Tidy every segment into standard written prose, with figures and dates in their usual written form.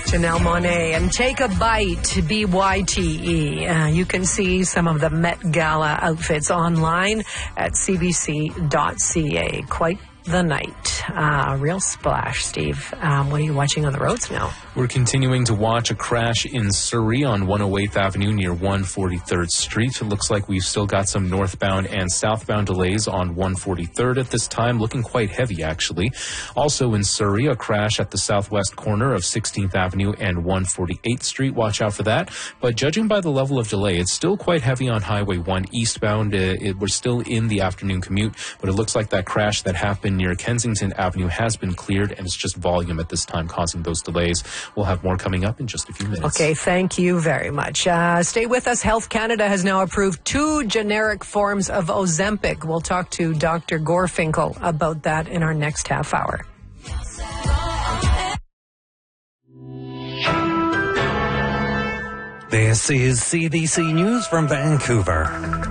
Janelle Monáe and Take a Bite, BYTE. You can see some of the Met Gala outfits online at cbc.ca. Quite the night. Real splash, Steve. What are you watching on the roads now? We're continuing to watch a crash in Surrey on 108th Avenue near 143rd Street. It looks like we've still got some northbound and southbound delays on 143rd at this time, looking quite heavy, actually. Also in Surrey, a crash at the southwest corner of 16th Avenue and 148th Street. Watch out for that. But judging by the level of delay, it's still quite heavy on Highway 1 eastbound. We're still in the afternoon commute, but it looks like that crash that happened near Kensington Avenue has been cleared, and it's just volume at this time causing those delays. We'll have more coming up in just a few minutes. Okay, thank you very much. Stay with us. Health Canada has now approved 2 generic forms of Ozempic. We'll talk to Dr. Gorfinkel about that in our next half hour. This is CBC News from Vancouver.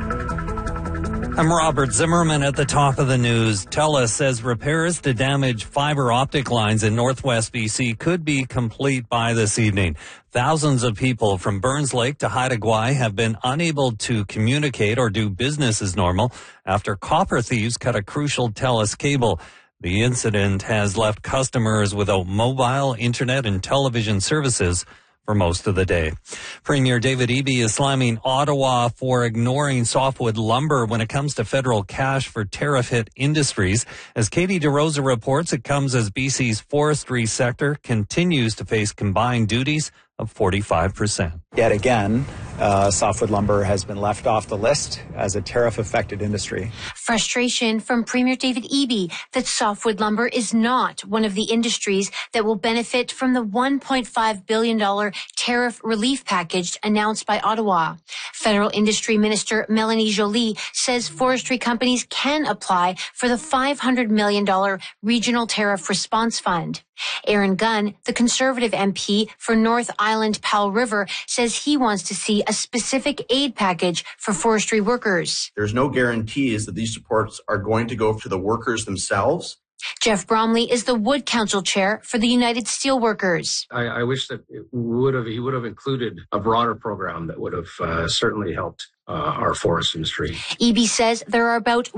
I'm Robert Zimmerman at the top of the news. TELUS says repairs to damaged fiber optic lines in northwest BC could be complete by this evening. Thousands of people from Burns Lake to Haida Gwaii have been unable to communicate or do business as normal after copper thieves cut a crucial TELUS cable. The incident has left customers without mobile, internet, and television services for most of the day. Premier David Eby is slamming Ottawa for ignoring softwood lumber when it comes to federal cash for tariff-hit industries. As Katie DeRosa reports, it comes as BC's forestry sector continues to face combined duties of 45%. Yet again, softwood lumber has been left off the list as a tariff-affected industry. Frustration from Premier David Eby that softwood lumber is not one of the industries that will benefit from the $1.5 billion tariff relief package announced by Ottawa. Federal Industry Minister Melanie Joly says forestry companies can apply for the $500 million Regional Tariff Response Fund. Aaron Gunn, the Conservative MP for North Island Powell River, says he wants to see a specific aid package for forestry workers. There's no guarantees that these supports are going to go to the workers themselves. Jeff Bromley is the Wood Council chair for the United Steelworkers. I wish that he would have included a broader program that would have certainly helped our forest industry. Eby says there are about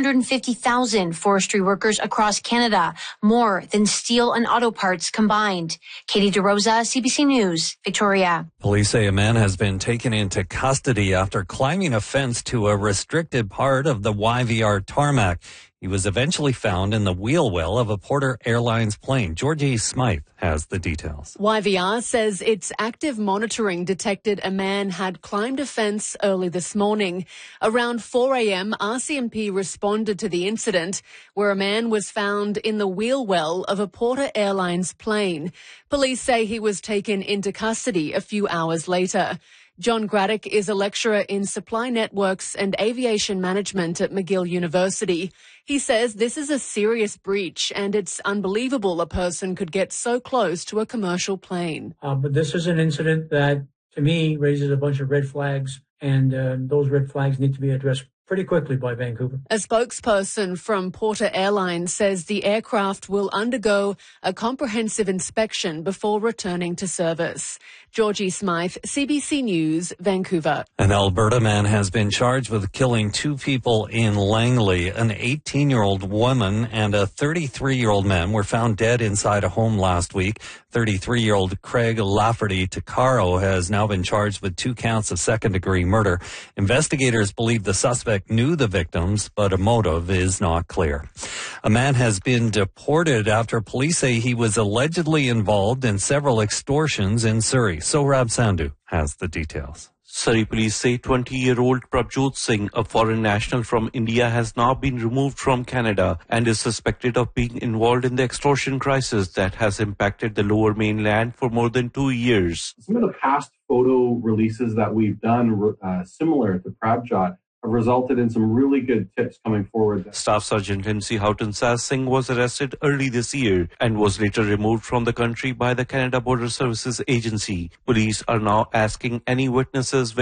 150,000 forestry workers across Canada, more than steel and auto parts combined. Katie DeRosa, CBC News, Victoria. Police say a man has been taken into custody after climbing a fence to a restricted part of the YVR tarmac. He was eventually found in the wheel well of a Porter Airlines plane. Georgie Smythe has the details. YVR says its active monitoring detected a man had climbed a fence early this morning. Around 4 a.m., RCMP responded to the incident where a man was found in the wheel well of a Porter Airlines plane. Police say he was taken into custody a few hours later. John Graddick is a lecturer in supply networks and aviation management at McGill University. He says this is a serious breach and it's unbelievable a person could get so close to a commercial plane. But this is an incident that, to me, raises a bunch of red flags, and those red flags need to be addressed pretty quickly by Vancouver. A spokesperson from Porter Airlines says the aircraft will undergo a comprehensive inspection before returning to service. Georgie Smythe, CBC News, Vancouver. An Alberta man has been charged with killing 2 people in Langley. An 18-year-old woman and a 33-year-old man were found dead inside a home last week. 33-year-old Craig Lafferty Takaro has now been charged with 2 counts of second-degree murder. Investigators believe the suspect knew the victims, but a motive is not clear. A man has been deported after police say he was allegedly involved in several extortions in Surrey. Sohrab Sandhu has the details. Surrey police say 20-year-old Prabjot Singh, a foreign national from India, has now been removed from Canada and is suspected of being involved in the extortion crisis that has impacted the Lower Mainland for more than 2 years. Some of the past photo releases that we've done, similar to Prabjot, have resulted in some really good tips coming forward. Staff Sergeant Lindsay Houghton says Singh was arrested early this year and was later removed from the country by the Canada Border Services Agency. Police are now asking any witnesses